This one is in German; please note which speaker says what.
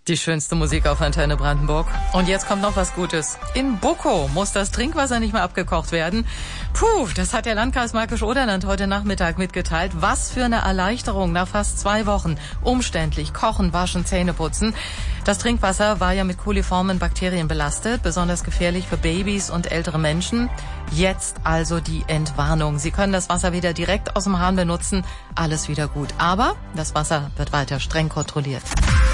Speaker 1: Die schönste Musik auf Antenne Brandenburg. Und jetzt kommt noch was Gutes. In Bukow muss das Trinkwasser nicht mehr abgekocht werden. Puh, das hat der Landkreis Märkisch-Oderland heute Nachmittag mitgeteilt. Was für eine Erleichterung nach fast 2 Wochen. Umständlich kochen, waschen, Zähne putzen. Das Trinkwasser war ja mit coliformen Bakterien belastet, besonders gefährlich für Babys und ältere Menschen. Jetzt also die Entwarnung. Sie können das Wasser wieder direkt aus dem Hahn benutzen. Alles wieder gut. Aber das Wasser wird weiter streng kontrolliert.